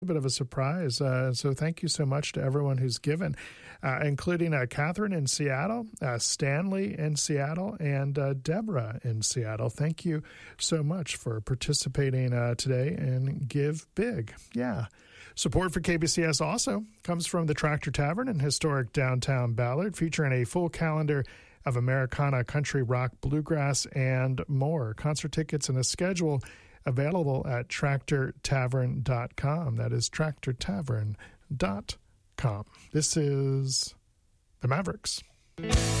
bit of a surprise. So thank you so much to everyone who's given, including Catherine in Seattle, Stanley in Seattle, and Deborah in Seattle. Thank you so much for participating today in Give Big. Yeah. Support for KBCS also comes from the Tractor Tavern in historic downtown Ballard, featuring a full calendar of Americana, country, rock, bluegrass, and more. Concert tickets and a schedule available at tractortavern.com. That is tractortavern.com. This is the Mavericks.